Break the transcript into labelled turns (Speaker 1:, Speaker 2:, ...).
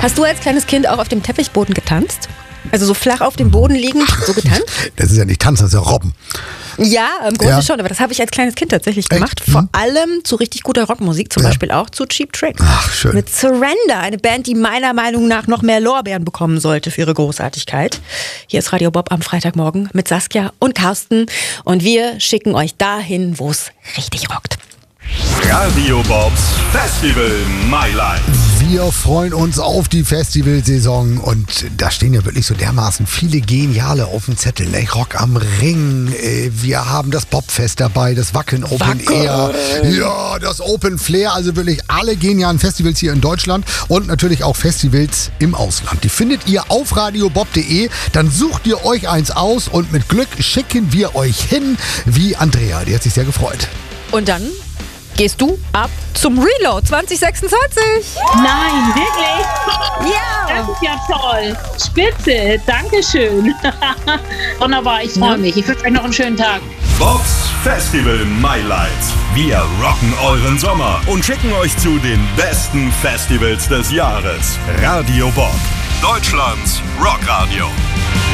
Speaker 1: Hast du als kleines Kind auch auf dem Teppichboden getanzt? Also so flach auf dem Boden liegend, so getanzt?
Speaker 2: Das ist ja nicht Tanzen, das ist ja Robben.
Speaker 1: Ja, im Grunde schon, aber das habe ich als kleines Kind tatsächlich gemacht. Vor allem zu richtig guter Rockmusik, zum Beispiel auch zu Cheap Trick.
Speaker 2: Ach, schön.
Speaker 1: Mit Surrender, eine Band, die meiner Meinung nach noch mehr Lorbeeren bekommen sollte für ihre Großartigkeit. Hier ist Radio Bob am Freitagmorgen mit Saskia und Carsten und wir schicken euch dahin, wo es richtig rockt.
Speaker 3: Radio Bobs Festival My Life.
Speaker 2: Wir freuen uns auf die Festivalsaison und da stehen ja wirklich so dermaßen viele Geniale auf dem Zettel. Ne? Rock am Ring, wir haben das Bobfest dabei, das Wacken Open Air, ja, das Open Flair, also wirklich alle genialen Festivals hier in Deutschland und natürlich auch Festivals im Ausland. Die findet ihr auf radiobob.de, dann sucht ihr euch eins aus und mit Glück schicken wir euch hin, wie Andrea, die hat sich sehr gefreut.
Speaker 1: Und dann gehst du ab zum Reload 2026.
Speaker 4: Nein, wirklich?
Speaker 1: Ja.
Speaker 4: Das ist ja toll. Spitze, Dankeschön. Wunderbar, ich freue mich. Ich wünsche euch noch einen schönen Tag.
Speaker 3: Bobs Festival My Lights. Wir rocken euren Sommer und schicken euch zu den besten Festivals des Jahres. Radio Bob, Deutschlands Rockradio.